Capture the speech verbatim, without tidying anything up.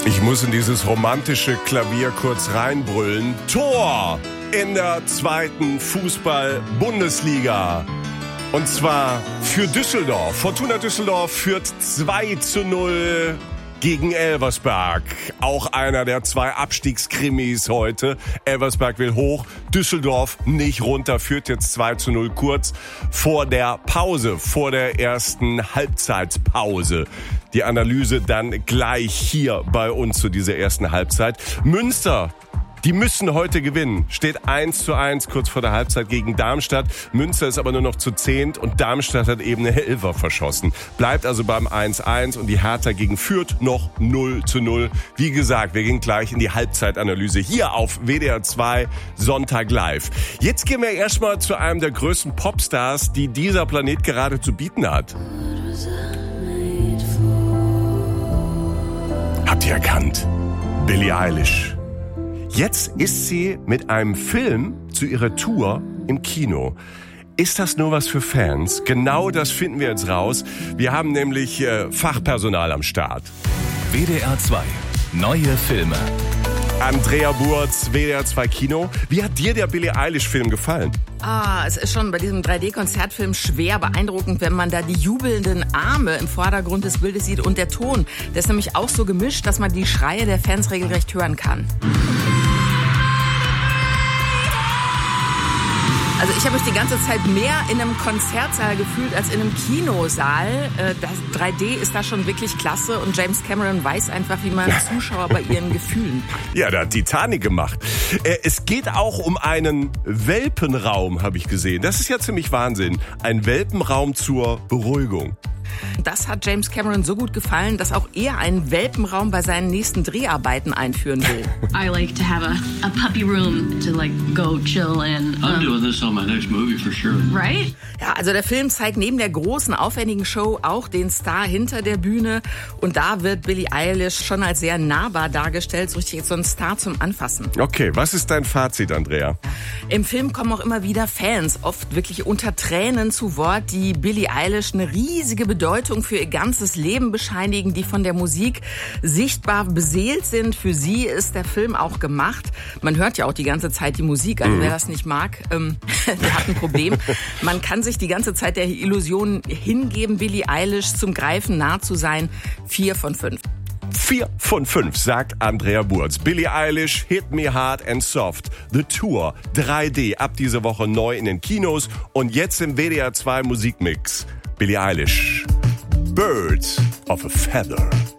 Ich muss in dieses romantische Klavier kurz reinbrüllen. Tor in der zweiten Fußball-Bundesliga. Und zwar für Düsseldorf. Fortuna Düsseldorf führt zwei zu null gegen Elversberg. Auch einer der zwei Abstiegskrimis heute. Elversberg will hoch, Düsseldorf nicht runter, führt jetzt zwei zu null kurz vor der Pause, vor der ersten Halbzeitpause. Die Analyse dann gleich hier bei uns zu dieser ersten Halbzeit. Münster, die müssen heute gewinnen. Steht eins zu eins kurz vor der Halbzeit gegen Darmstadt. Münster ist aber nur noch zu zehnt und Darmstadt hat eben eine Elfer verschossen. Bleibt also beim eins zu eins und die Hertha gegen Fürth noch null zu null. Wie gesagt, wir gehen gleich in die Halbzeitanalyse hier auf W D R zwei Sonntag live. Jetzt gehen wir erstmal zu einem der größten Popstars, die dieser Planet gerade zu bieten hat. Habt ihr erkannt? Billie Eilish. Jetzt ist sie mit einem Film zu ihrer Tour im Kino. Ist das nur was für Fans? Genau das finden wir jetzt raus. Wir haben nämlich äh, Fachpersonal am Start. W D R zwei. Neue Filme. Andrea Burz, W D R zwei Kino. Wie hat dir der Billie Eilish-Film gefallen? Ah, es ist schon bei diesem drei D-Konzertfilm schwer beeindruckend, wenn man da die jubelnden Arme im Vordergrund des Bildes sieht und der Ton. Der ist nämlich auch so gemischt, dass man die Schreie der Fans regelrecht hören kann. Also ich habe mich die ganze Zeit mehr in einem Konzertsaal gefühlt als in einem Kinosaal. Das drei D ist da schon wirklich klasse und James Cameron weiß einfach, wie man Zuschauer bei ihren Gefühlen packt. Ja, der hat Titanic gemacht. Es geht auch um einen Welpenraum, habe ich gesehen. Das ist ja ziemlich Wahnsinn. Ein Welpenraum zur Beruhigung. Das hat James Cameron so gut gefallen, dass auch er einen Welpenraum bei seinen nächsten Dreharbeiten einführen will. I like to have a, a puppy room to like go chill in. Um, I'm doing this on my next movie for sure. Right? Ja, also der Film zeigt neben der großen, aufwendigen Show auch den Star hinter der Bühne. Und da wird Billie Eilish schon als sehr nahbar dargestellt, so richtig so ein Star zum Anfassen. Okay, was ist dein Fazit, Andrea? Im Film kommen auch immer wieder Fans, oft wirklich unter Tränen zu Wort, die Billie Eilish eine riesige Bedeutung für ihr ganzes Leben bescheinigen, die von der Musik sichtbar beseelt sind. Für sie ist der Film auch gemacht. Man hört ja auch die ganze Zeit die Musik, also wer das nicht mag, ähm, der hat ein Problem. Man kann sich die ganze Zeit der Illusion hingeben, Billie Eilish zum Greifen nah zu sein. Vier von fünf. Vier von fünf, sagt Andrea Burz. Billie Eilish, Hit Me Hard and Soft. The Tour, drei D, ab dieser Woche neu in den Kinos und jetzt im W D R zwei Musikmix. Billie Eilish, Birds of a Feather.